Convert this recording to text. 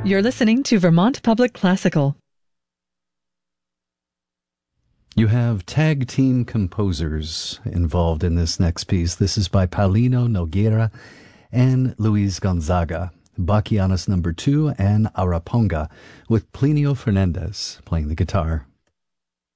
You're listening to Vermont Public Classical. You have tag team composers involved in this next piece. This is by Paulino Nogueira and Luis Gonzaga, Bachianas No. 2 and Araponga, with Plinio Fernandez playing the guitar.